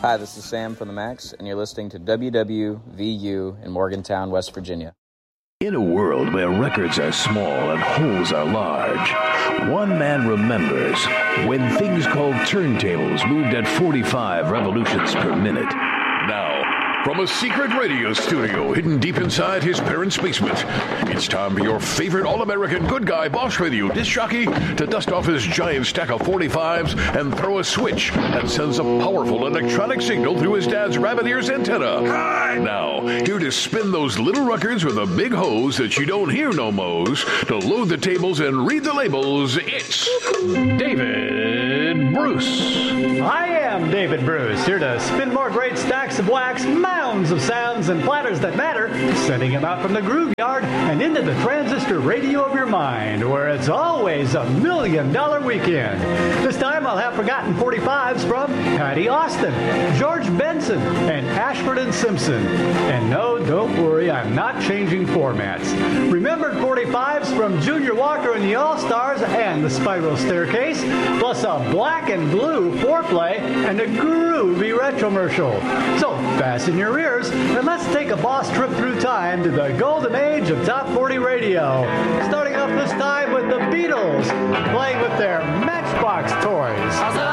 Hi, this is Sam from the Max, and you're listening to WWVU in Morgantown, West Virginia. In a world where records are small and holes are large, one man remembers when things called turntables moved at 45 revolutions per minute. Now, from a secret radio studio hidden deep inside his parents' basement, it's time for your favorite all-American good guy boss radio disc jockey to dust off his giant stack of 45s and throw a switch that sends a powerful electronic signal through his dad's rabbit ears antenna. Now, here to spin those little records with a big hose that you don't hear no mo's, to load the tables and read the labels, it's David Bruce. I am David Bruce, here to spin more great stacks of wax, mounds of sounds, and platters that matter, sending them out from the groove yard and into the transistor radio of your mind, where it's always $1 million weekend. This time I'll have forgotten 45s from Patty Austin, George Benson, and Ashford and Simpson. And no, don't worry, I'm not changing formats. Remembered 45s from Junior Walker and the All-Stars and the Spiral Staircase, plus a black and blue foreplay and a groovy retromercial. So fasten your ears and let's take a boss trip through time to the golden age of Top 40 radio. Starting off this time with the Beatles, playing with their Matchbox toys.